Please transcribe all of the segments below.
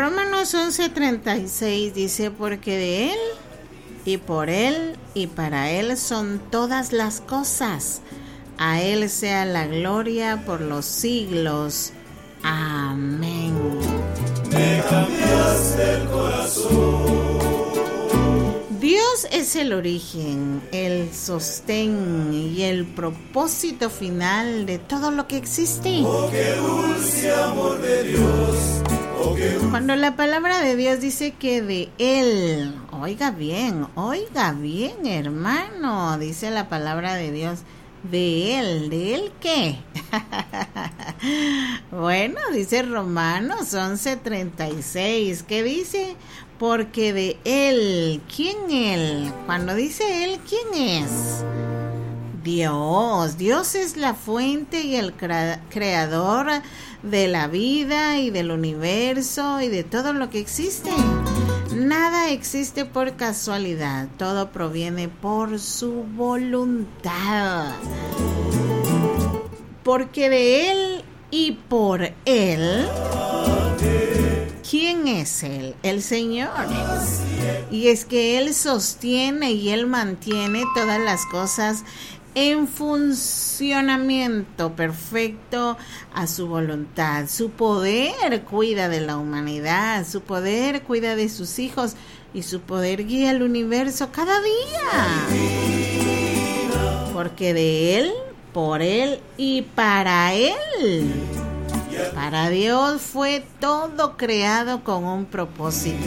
Romanos 11:36 dice, porque de Él y por Él y para Él son todas las cosas. A Él sea la gloria por los siglos. Amén. Me cambiaste el corazón. Dios es el origen, el sostén y el propósito final de todo lo que existe. Oh, qué dulce amor de Dios. Oh, qué dulce. Cuando la palabra de Dios dice que de Él, oiga bien, hermano, dice la palabra de Dios, ¿de Él qué? Bueno, dice Romanos 11:36, ¿qué dice? Porque de Él, ¿quién Él? Cuando dice Él, ¿quién es? Dios es la fuente y el creador de la vida y del universo y de todo lo que existe. Nada existe por casualidad, todo proviene por su voluntad. Porque de Él y por Él, ¿quién es Él? El Señor. Y es que Él sostiene y Él mantiene todas las cosas en funcionamiento perfecto a su voluntad. Su poder cuida de la humanidad, su poder cuida de sus hijos y su poder guía el universo cada día. Porque de Él, por Él y para Él. Para Dios fue todo creado con un propósito.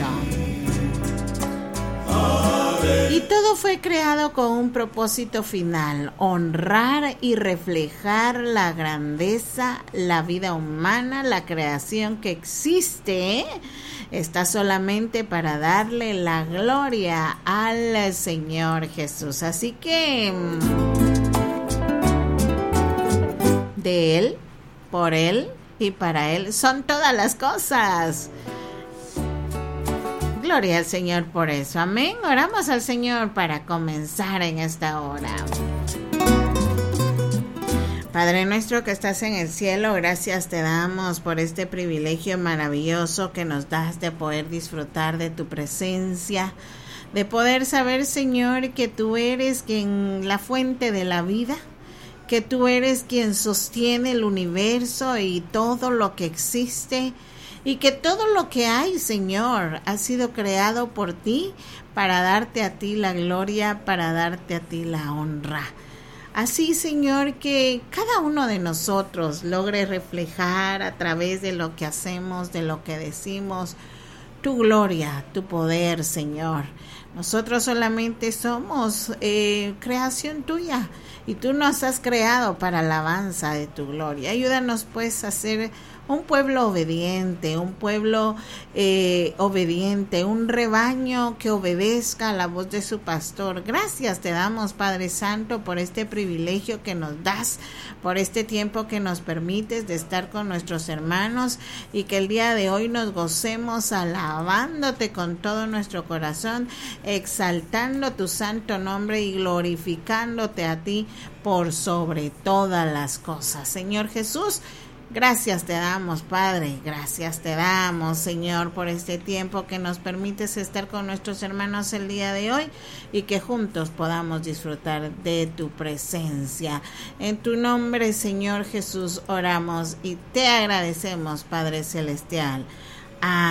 Y todo fue creado con un propósito final, honrar y reflejar la grandeza, la vida humana, la creación que existe, está solamente para darle la gloria al Señor Jesús. Así que de Él, por Él y para Él son todas las cosas. Gloria al Señor por eso. Amén. Oramos al Señor para comenzar en esta hora. Padre nuestro que estás en el cielo, gracias te damos por este privilegio maravilloso que nos das de poder disfrutar de tu presencia, de poder saber, Señor, que tú eres quien la fuente de la vida, que tú eres quien sostiene el universo y todo lo que existe. Y que todo lo que hay, Señor, ha sido creado por ti para darte a ti la gloria, para darte a ti la honra. Así, Señor, que cada uno de nosotros logre reflejar a través de lo que hacemos, de lo que decimos, tu gloria, tu poder, Señor. Nosotros solamente somos creación tuya y tú nos has creado para alabanza de tu gloria. Ayúdanos pues a ser un pueblo obediente, un rebaño que obedezca a la voz de su pastor. Gracias te damos, Padre Santo, por este privilegio que nos das, por este tiempo que nos permites de estar con nuestros hermanos y que el día de hoy nos gocemos alabándote con todo nuestro corazón, exaltando tu santo nombre y glorificándote a ti por sobre todas las cosas. Señor Jesús, gracias te damos, Padre, gracias te damos, Señor, por este tiempo que nos permites estar con nuestros hermanos el día de hoy y que juntos podamos disfrutar de tu presencia. En tu nombre, Señor Jesús, oramos y te agradecemos, Padre Celestial. Amén.